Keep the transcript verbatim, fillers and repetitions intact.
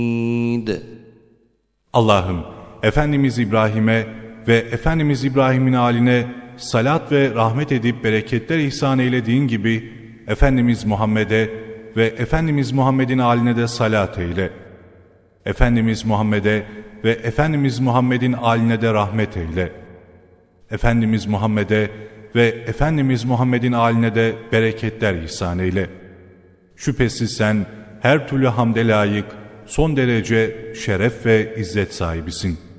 Allah'ım, Efendimiz İbrahim'e ve Efendimiz İbrahim'in haline salat ve rahmet edip bereketler ihsan eylediğin gibi, Efendimiz Muhammed'e ve Efendimiz Muhammed'in haline de salat eyle. Efendimiz Muhammed'e ve Efendimiz Muhammed'in haline de rahmet eyle. Efendimiz Muhammed'e ve Efendimiz Muhammed'in haline de bereketler ihsan eyle. Şüphesiz sen her türlü hamde layık, son derece şeref ve izzet sahibisin.